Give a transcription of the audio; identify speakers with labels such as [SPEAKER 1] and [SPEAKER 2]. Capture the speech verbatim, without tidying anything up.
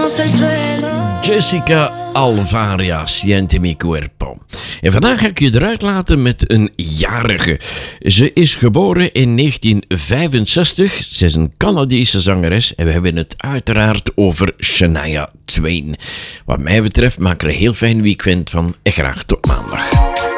[SPEAKER 1] manos al suelo.
[SPEAKER 2] Jessica Alvaria, Siente mi cuerpo. En vandaag ga ik je eruit laten met een jarige. Ze is geboren in negentien vijfenzestig. Ze is een Canadese zangeres en we hebben het uiteraard over Shania Twain. Wat mij betreft maak er een heel fijn weekend van en graag tot maandag.